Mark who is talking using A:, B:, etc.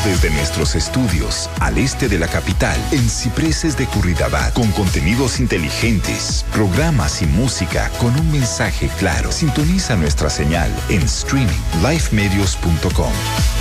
A: desde nuestros estudios al este de la capital, en Cipreses de Curridabat, con contenidos inteligentes, programas y música con un mensaje claro. Sintoniza nuestra señal en streaming, lifemedios.com.